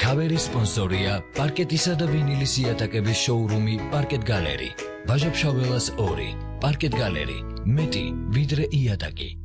ქავერის სპონსორია პარკეტისა და ვინილის იატაკების შოურუმი პარკეტ გალერი. ბაჟაფშაველას 2. პარკეტ გალერი. მეტი ვიდრე იატაკი.